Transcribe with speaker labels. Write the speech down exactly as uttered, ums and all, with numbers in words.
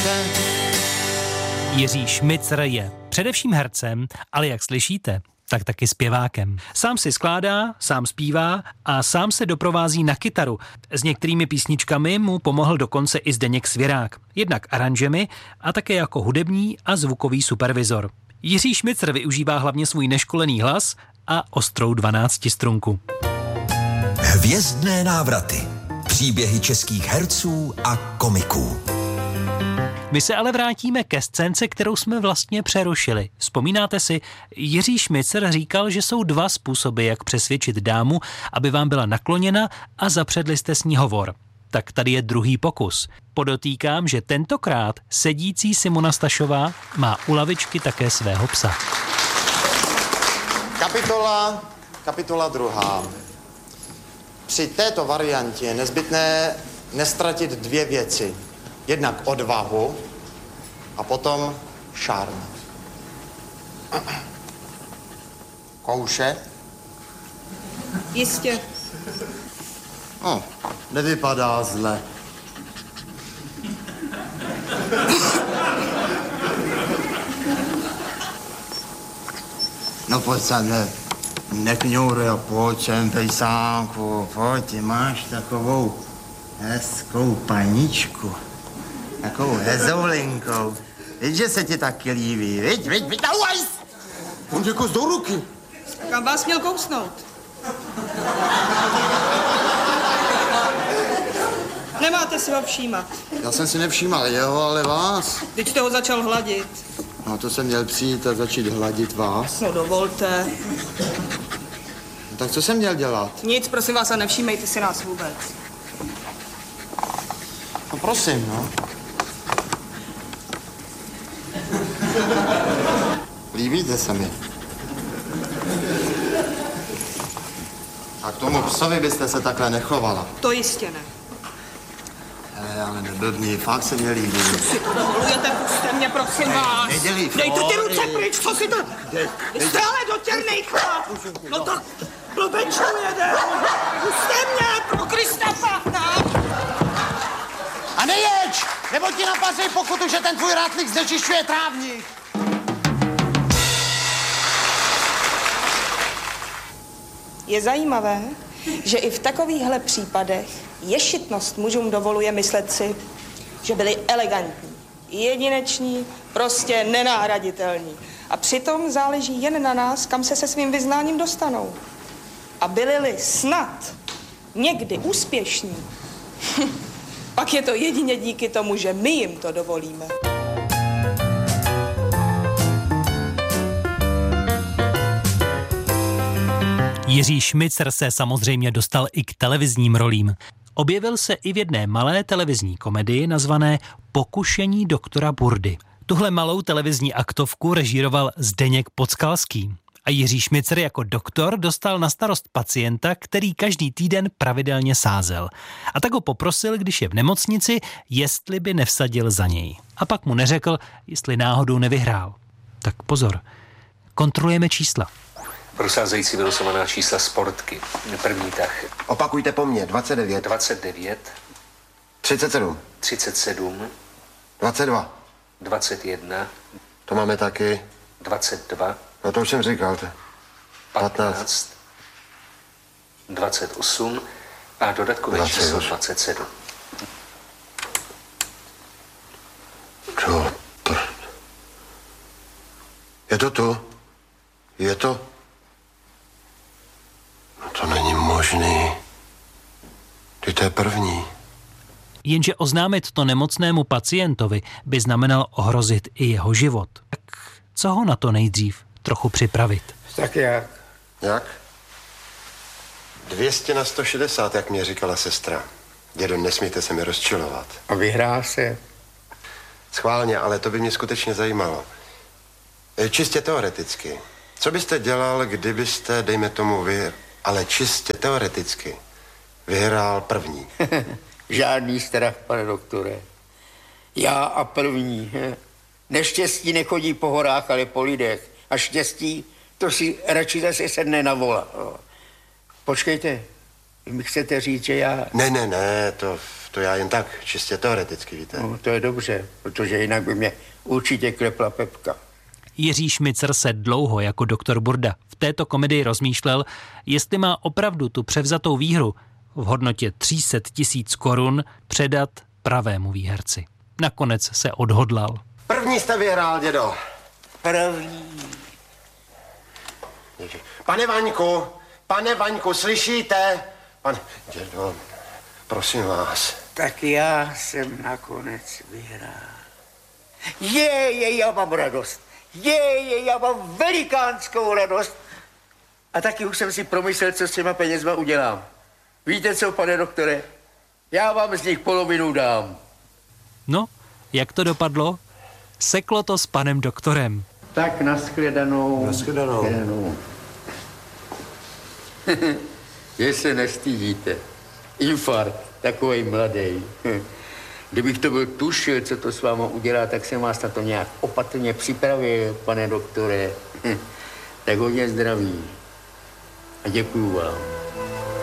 Speaker 1: slyšíte?
Speaker 2: Jiří Šmicr je především hercem, ale jak slyšíte, tak taky zpěvákem. Sám si skládá, sám zpívá a sám se doprovází na kytaru. S některými písničkami mu pomohl dokonce i Zdeněk Svěrák. Jednak aranžemi a také jako hudební a zvukový supervizor. Jiří Šmicr využívá hlavně svůj neškolený hlas a ostrou dvanáctistrunku.
Speaker 3: Hvězdné návraty. Příběhy českých herců a komiků.
Speaker 2: My se ale vrátíme ke scénce, kterou jsme vlastně přerušili. Vzpomínáte si, Jiří Šmicr říkal, že jsou dva způsoby, jak přesvědčit dámu, aby vám byla nakloněna a zapředli jste s ní hovor. Tak tady je druhý pokus. Podotýkám, že tentokrát sedící Simona Stašová má u lavičky také svého psa.
Speaker 1: Kapitola, kapitola druhá. Při této variantě je nezbytné nestratit dvě věci. Jednak odvahu a potom šarm. Kouše?
Speaker 4: Jistě.
Speaker 1: No, nevypadá zle. No pojď sem, ne, nekňouruj a pojď sem, pejsánku, pojď, ty máš takovou hezkou paničku. Takovou hezoulinkou. Víš, že se ti taky líbí, viď, viď, viď, auaj! On tě kus do ruky.
Speaker 4: Kam vás měl kousnout? Nemáte si ho všímat.
Speaker 1: Já jsem si nevšímal jeho, ale vás.
Speaker 4: Teď jste ho začal hladit.
Speaker 1: No to jsem měl přijít a začít hladit vás.
Speaker 4: No dovolte.
Speaker 1: No, tak co jsem měl dělat?
Speaker 4: Nic, prosím vás, a nevšímejte si nás vůbec.
Speaker 1: No prosím, no. Líbíte se mi. A k tomu psovi byste se takhle nechovala.
Speaker 4: To jistě ne.
Speaker 1: Hele, ale neblbni, fakt se mě líbí.
Speaker 4: Si to dovolujete, puste mě, prosím vás.
Speaker 1: Nedělí
Speaker 4: Dejte ty
Speaker 1: flory.
Speaker 4: ruce pryč, co si to... Vy jste ale dotěrnej chlap. No tak blbečku jeden. Puste mě, pro Krista pána.
Speaker 1: A nejeď, nebo ti napasej pokutu, že ten tvůj rátlik znečišťuje trávník.
Speaker 4: Je zajímavé, že i v takovýchhle případech ješitnost mužům dovoluje myslet si, že byli elegantní, jedineční, prostě nenahraditelní. A přitom záleží jen na nás, kam se se svým vyznáním dostanou. A byli-li snad někdy úspěšní, pak je to jedině díky tomu, že my jim to dovolíme.
Speaker 2: Jiří Šmicr se samozřejmě dostal i k televizním rolím. Objevil se i v jedné malé televizní komedii nazvané Pokušení doktora Burdy. Tuhle malou televizní aktovku režíroval Zdeněk Podskalský. A Jiří Šmicr jako doktor dostal na starost pacienta, který každý týden pravidelně sázel. A tak ho poprosil, když je v nemocnici, jestli by nevsadil za něj. A pak mu neřekl, jestli náhodou nevyhrál. Tak pozor, kontrolujeme čísla.
Speaker 5: Prosázející vylosovaná čísla sportky. První tah.
Speaker 6: Opakujte po mně. dvacet devět.
Speaker 5: dvacet devět.
Speaker 6: třicet sedm.
Speaker 5: třicet sedm.
Speaker 6: dvacet dva.
Speaker 5: dvacet jedna.
Speaker 6: To máme taky.
Speaker 5: dvacet dva.
Speaker 6: No to už jsem říkal.
Speaker 5: patnáct. dvacet osm. A dodatkové číslo dvacet sedm.
Speaker 6: To prd. Je to tu? Je to? No to není možný. Ty to je první.
Speaker 2: Jenže oznámit to nemocnému pacientovi by znamenalo ohrozit i jeho život. Tak co ho na to nejdřív trochu připravit?
Speaker 7: Tak jak?
Speaker 6: Jak? dvě stě na sto šedesát, jak mě říkala sestra. Dědo, nesmíte se mi rozčilovat.
Speaker 7: A vyhrál se?
Speaker 6: Schválně, ale to by mě skutečně zajímalo. Čistě teoreticky. Co byste dělal, kdybyste, dejme tomu vy, ale čistě teoreticky, vyhrál první?
Speaker 7: Žádný strach, pane doktore. Já a první. Neštěstí nechodí po horách, ale po lidech. A štěstí, to si radši zase sedne na vola. Počkejte, Vy mi chcete říct, že já...
Speaker 6: Ne, ne, ne, to, to já jen tak, čistě teoreticky, víte.
Speaker 7: No, to je dobře, protože jinak by mě určitě klepla pepka.
Speaker 2: Jiří Šmicer se dlouho jako doktor Burda v této komedii rozmýšlel, jestli má opravdu tu převzatou výhru v hodnotě tři sta tisíc korun předat pravému výherci. Nakonec se odhodlal.
Speaker 6: První jste vyhrál, dědo.
Speaker 7: První.
Speaker 6: Ježi. Pane Vaňku, pane Vaňku, slyšíte? Pane, dědo, prosím vás.
Speaker 7: Tak já jsem nakonec vyhrál. Je, je, já mám radost. Je, je, já mám velikánskou radost. A taky už jsem si promyslel, co s těma penězma udělám. Víte co, pane doktore? Já vám z nich polovinu dám.
Speaker 2: No, jak to dopadlo? Seklo to s panem doktorem.
Speaker 7: Tak nashledanou.
Speaker 6: Nashledanou.
Speaker 7: Nashledanou. Že se nestydíte. Infarkt, takovej mladej. Kdybych to byl tušil, co to s váma udělá, tak jsem vás na to nějak opatrně připravil, pane doktore. Tak hodně zdraví. A děkuju vám.